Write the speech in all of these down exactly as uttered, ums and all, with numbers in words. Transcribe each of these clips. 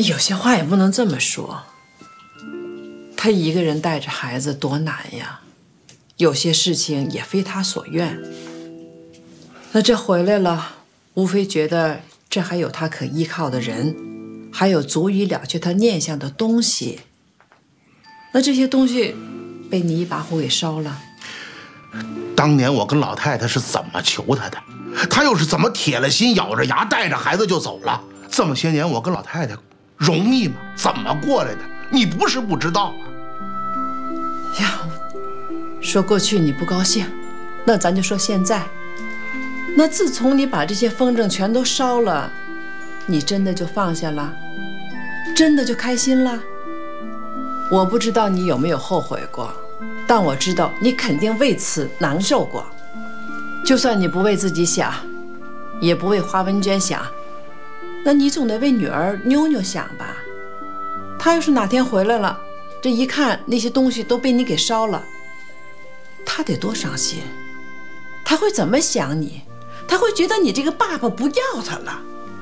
有些话也不能这么说。他一个人带着孩子多难呀，有些事情也非他所愿。那这回来了，无非觉得这还有他可依靠的人，还有足以了却他念想的东西。那这些东西被你一把火给烧了。 当年我跟老太太是怎么求她的，她又是怎么铁了心咬着牙带着孩子就走了。这么些年我跟老太太容易吗？怎么过来的？你不是不知道啊。 呀，说过去你不高兴，那咱就说现在。那自从你把这些风筝全都烧了，你真的就放下了？真的就开心了？我不知道你有没有后悔过，但我知道你肯定为此难受过。就算你不为自己想，也不为花文娟想，那你总得为女儿妞妞想吧。她要是哪天回来了，这一看那些东西都被你给烧了，她得多伤心。她会怎么想你？她会觉得你这个爸爸不要她了。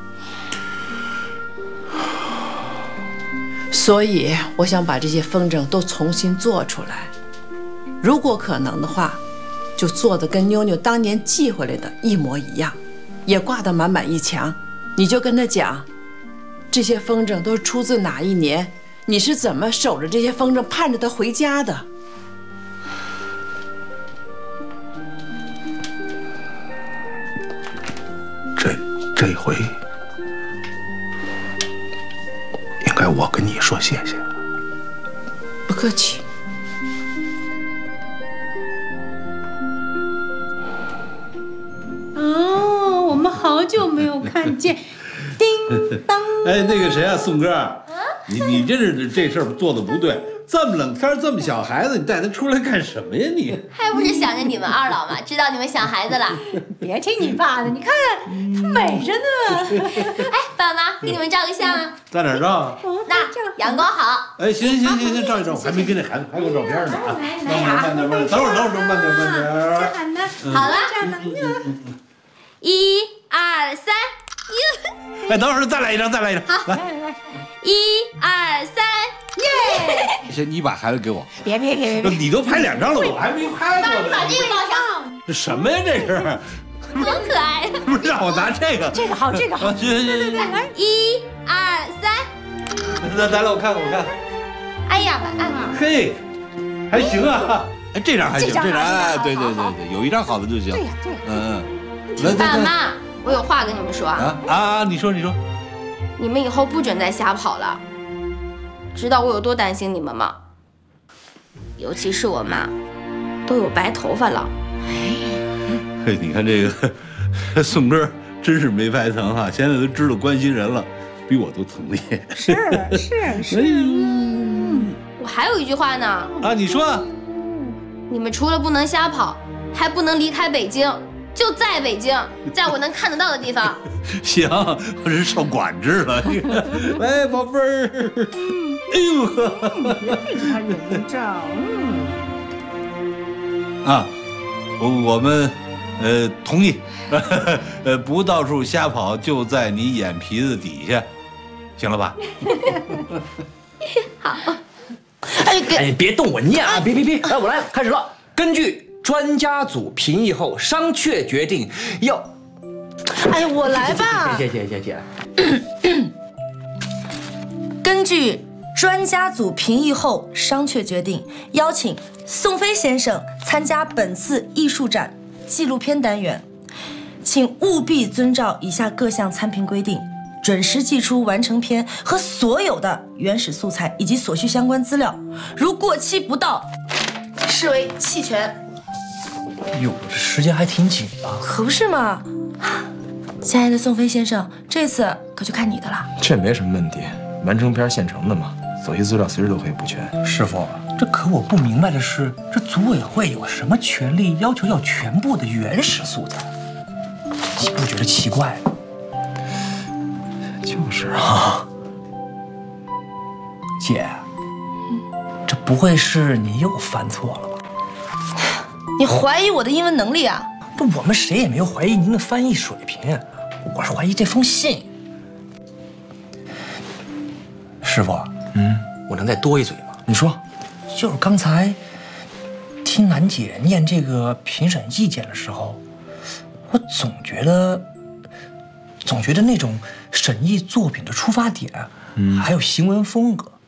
所以我想把这些风筝都重新做出来，如果可能的话，就做的跟妞妞当年寄回来的一模一样，也挂得满满一墙。你就跟她讲，这些风筝都是出自哪一年，你是怎么守着这些风筝盼着她回家的。 这这回应该我跟你说谢谢。 不客气。 哦，我们好久没有看见，叮当。 哎，那个谁啊，宋哥，啊、你你这是这事儿做的不对。这么冷天，这么小孩子，你带他出来干什么呀你？ 还不是想着你们二老嘛，知道你们想孩子了。 别听你爸的，你看他美着呢。 哎，爸妈，给你们照个相啊。 在哪儿照？ 那阳光好。 哎，行行行行，照一照，我还没给这孩子拍过照片呢啊。慢点慢点慢点，等会儿等会儿慢点慢点。 喊呢？ 好了，一二三， 哎，等会儿再来一张，再来一张。 好，来来来，一二三。 耶！行，你把孩子给我。 别别别别！ 你都拍两张了，我还没拍过呢。 把这个放上。 这什么呀？这是？ 多可爱！ 不是让我拿这个？ 这个好，这个好。 行行行， 来， 一二三。 来来来，我看看我看。 哎呀，哎， 嘿，还行啊。哎，这张还行， 这张哎，对对对对，有一张好的就行。 对呀对呀。 嗯嗯。 爸妈，我有话跟你们说啊。 啊，你说你说。 你们以后不准再瞎跑了。知道我有多担心你们吗？尤其是我妈，都有白头发了。 嘿，你看这个宋哥真是没白疼哈，现在都知道关心人了，比我都疼力。 是是是。 嗯，我还有一句话呢。 啊，你说。 你们除了不能瞎跑，还不能离开北京，就在北京，在我能看得到的地方。 行，我是受管制了。来，宝贝儿。哎呦呵， 他人照， 嗯，啊，我我们呃同意，呃不到处瞎跑，就在你眼皮子底下，行了吧？ 好。 哎，哎，别动我念啊！别别别，来，我来开始了。根据专家组评议后，商榷决定要， 哎，我来吧。 谢谢谢谢。 根据专家组评议后，商榷决定邀请宋飞先生参加本次艺术展纪录片单元，请务必遵照以下各项参评规定，准时寄出完成片和所有的原始素材以及所需相关资料，如过期不到，视为弃权。 哟，这时间还挺紧啊。 可不是嘛，亲爱的宋飞先生，这次可就看你的了。 这没什么问题，完成片现成的嘛，所需资料随时都可以补全。 师傅，这可我不明白的是，这组委会有什么权利要求要全部的原始素材？你不觉得奇怪吗？ 就是啊， 姐，这不会是你又犯错了吧？ 你怀疑我的英文能力啊？ 这我们谁也没有怀疑您的翻译水平，我是怀疑这封信。 师傅， 嗯， 我能再多一嘴吗？ 你说， 就是刚才听兰姐念这个评审意见的时候，我总觉得，总觉得那种审议作品的出发点，嗯，还有行文风格，